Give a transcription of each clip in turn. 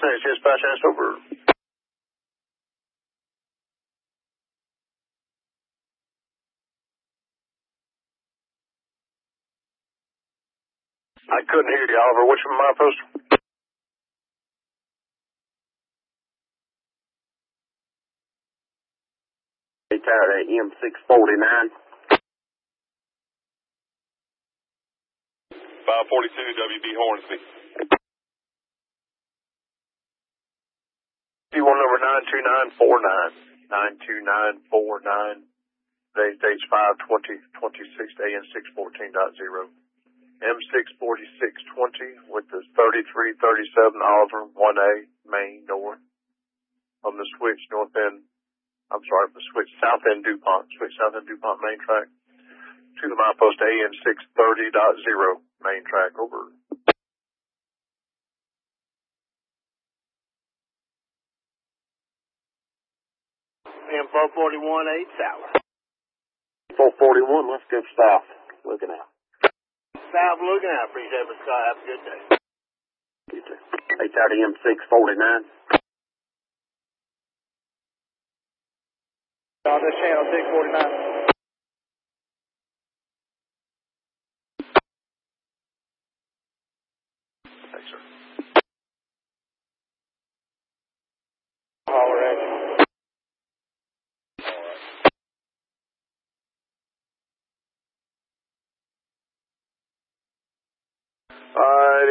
next dispatch, ask over. I couldn't hear you, Oliver. Which one, milepost? Tower at M649. 542 WB Hornsby. You want number 92949. 92949. Today's date's 5/20/26 AN 614.0. M64620 with the 3337 Oliver 1A main north from the switch north end. I'm sorry, the switch south end DuPont. Switch south end DuPont main track to the milepost AN 630.0 main track. Over. AM 441 8 Tower. 441, let's go south. Looking out. South looking out. Appreciate it, Scott. Have a good day. You too. Hey, Tower to M649. On this channel 649. Thanks, sir. Holler at you. Alright,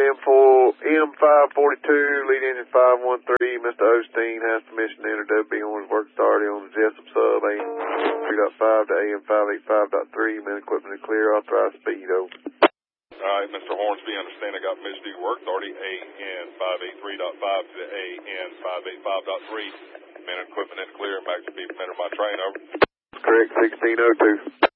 M542, lead engine 513, Mr. Osteen has permission to enter WB Horns work started on the Jessup sub, AM 3.5 to AM 585.3, main equipment is clear, authorized speed, over. Alright, Mr. Hornsby, understand I got permission to do work authority AN 583.5 to AN 585.3. Man, equipment is clear, max speed permitted by train, over. Correct, 1602.